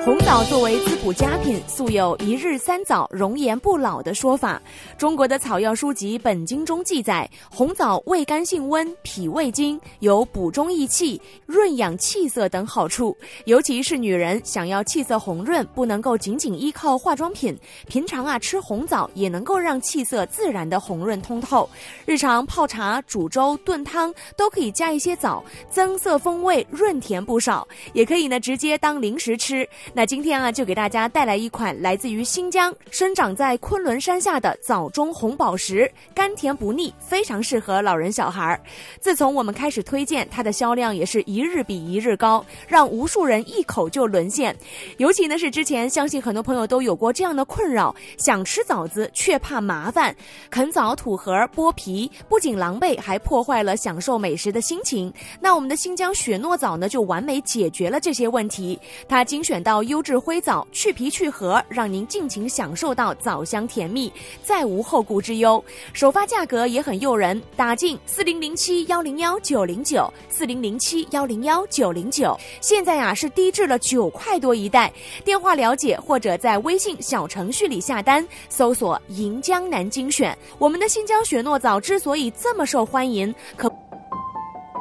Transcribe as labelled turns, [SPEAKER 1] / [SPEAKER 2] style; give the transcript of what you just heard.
[SPEAKER 1] 红枣作为滋补佳品，素有一日三枣容颜不老的说法。中国的草药书籍《本经》中记载，红枣味甘性温，脾胃经，有补中益气、润养气色等好处。尤其是女人想要气色红润，不能够仅仅依靠化妆品，平常吃红枣也能够让气色自然的红润通透。日常泡茶、煮粥、炖汤都可以加一些枣，增色风味，润甜不少。也可以直接当零食吃。那今天就给大家带来一款来自于新疆，生长在昆仑山下的枣中红宝石，甘甜不腻，非常适合老人小孩。自从我们开始推荐，它的销量也是一日比一日高，让无数人一口就沦陷。尤其是之前相信很多朋友都有过这样的困扰，想吃枣子却怕麻烦，啃枣吐核剥皮，不仅狼狈，还破坏了享受美食的心情。那我们的新疆雪糯枣就完美解决了这些问题。它精选到优质灰枣，去皮去核，让您尽情享受到枣香甜蜜，再无后顾之忧。首发价格也很诱人，打进4007-101-909，4007-101-909，现在是低至了9块多一袋。电话了解或者在微信小程序里下单，搜索银江南精选。我们的新疆雪糯枣之所以这么受欢迎，可